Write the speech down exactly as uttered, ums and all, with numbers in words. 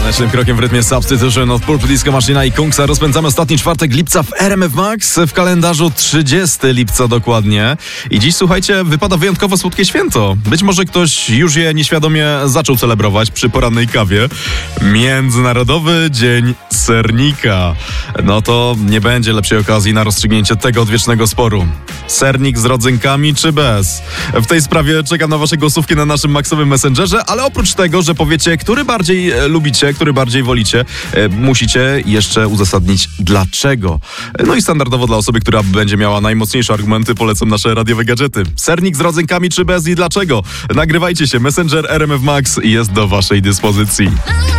Tanecznym krokiem w rytmie Substitution od Purple Disco Machina i Kungsa rozpędzamy ostatni czwartek lipca w R M F Max, w kalendarzu trzydziestego lipca dokładnie. I dziś, słuchajcie, wypada wyjątkowo słodkie święto. Być może ktoś już je nieświadomie zaczął celebrować przy porannej kawie. Międzynarodowy Dzień Sernika. No to nie będzie lepszej okazji na rozstrzygnięcie tego odwiecznego sporu. Sernik z rodzynkami czy bez? W tej sprawie czekam na wasze głosówki na naszym maksowym messengerze, ale oprócz tego, że powiecie, który bardziej e, lubicie, który bardziej wolicie, e, musicie jeszcze uzasadnić dlaczego. No i standardowo dla osoby, która będzie miała najmocniejsze argumenty, polecam nasze radiowe gadżety. Sernik z rodzynkami czy bez i dlaczego? Nagrywajcie się, Messenger R M F Max jest do waszej dyspozycji.